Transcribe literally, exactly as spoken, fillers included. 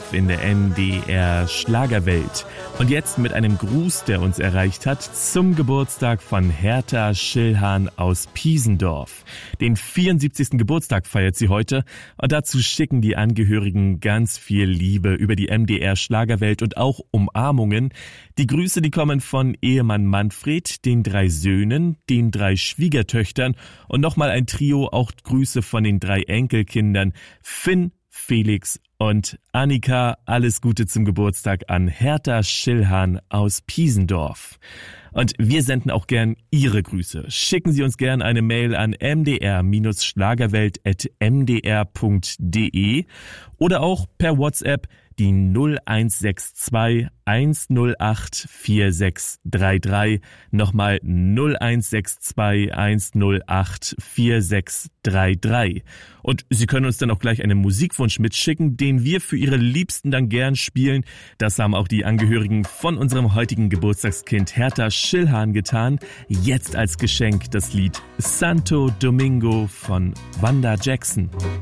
Dorf in der M D R Schlagerwelt. Und jetzt mit einem Gruß, der uns erreicht hat, zum Geburtstag von Hertha Schillhahn aus Piesendorf. Den vierundsiebzigsten Geburtstag feiert sie heute und dazu schicken die Angehörigen ganz viel Liebe über die M D R Schlagerwelt und auch Umarmungen. Die Grüße, die kommen von Ehemann Manfred, den drei Söhnen, den drei Schwiegertöchtern und nochmal ein Trio, auch Grüße von den drei Enkelkindern Finn, Felix und Annika. Alles Gute zum Geburtstag an Hertha Schillhahn aus Piesendorf. Und wir senden auch gern Ihre Grüße. Schicken Sie uns gern eine Mail an m d r schlagerwelt at m d r punkt d e oder auch per WhatsApp die null eins sechs zwei eins null acht vier sechs drei drei. Nochmal null eins sechs zwei eins null acht vier sechs drei drei. Und Sie können uns dann auch gleich einen Musikwunsch mitschicken, den wir für Ihre Liebsten dann gern spielen. Das haben auch die Angehörigen von unserem heutigen Geburtstagskind Hertha Schillhahn getan. Jetzt als Geschenk das Lied Santo Domingo von Wanda Jackson.